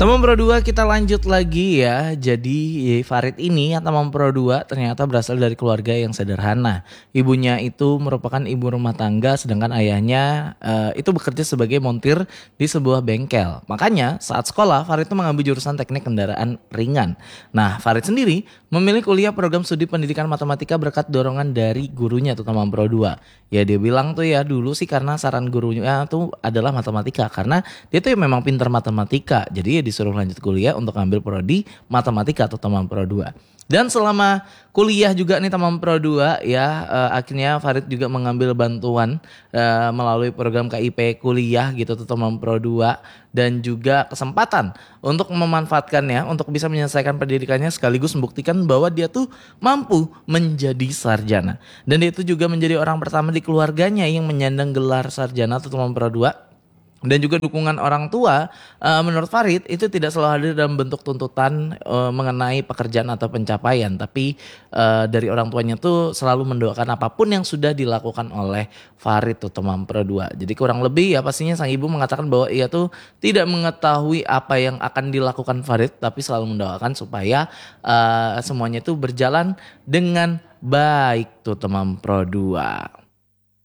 Teman Pro 2 kita lanjut lagi ya. Jadi Farid ini atau teman Pro 2 ternyata berasal dari keluarga yang sederhana. Ibunya itu merupakan ibu rumah tangga sedangkan ayahnya itu bekerja sebagai montir di sebuah bengkel. Makanya saat sekolah Farid itu mengambil jurusan teknik kendaraan ringan. Nah, Farid sendiri memilih kuliah program studi pendidikan matematika berkat dorongan dari gurunya tuh teman Pro 2. Ya dia bilang tuh ya dulu sih karena saran gurunya tuh adalah matematika karena dia tuh ya memang pintar matematika. Jadi ya disuruh lanjut kuliah untuk ambil prodi matematika atau teman Pro 2. Dan selama kuliah juga nih teman Pro 2 ya akhirnya Farid juga mengambil bantuan melalui program KIP kuliah gitu tuh teman Pro 2 dan juga kesempatan untuk memanfaatkannya untuk bisa menyelesaikan pendidikannya sekaligus membuktikan bahwa dia tuh mampu menjadi sarjana. Dan dia itu juga menjadi orang pertama di keluarganya yang menyandang gelar sarjana atau teman Pro 2. Dan juga dukungan orang tua menurut Farid itu tidak selalu hadir dalam bentuk tuntutan mengenai pekerjaan atau pencapaian, tapi dari orang tuanya tuh selalu mendoakan apapun yang sudah dilakukan oleh Farid tuh teman Pro 2. Jadi kurang lebih ya pastinya sang ibu mengatakan bahwa ia tuh tidak mengetahui apa yang akan dilakukan Farid, tapi selalu mendoakan supaya semuanya itu berjalan dengan baik tuh teman Pro 2.